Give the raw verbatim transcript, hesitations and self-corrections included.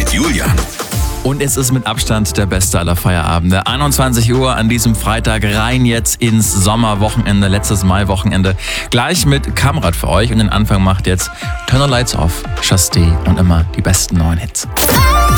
Julian. Und es ist mit Abstand der beste aller Feierabende. einundzwanzig Uhr an diesem Freitag rein jetzt ins Sommerwochenende, letztes Mai-Wochenende. Gleich mit Kamrat für euch und den Anfang macht jetzt Turn the Lights Off, Chastee und immer die besten neuen Hits.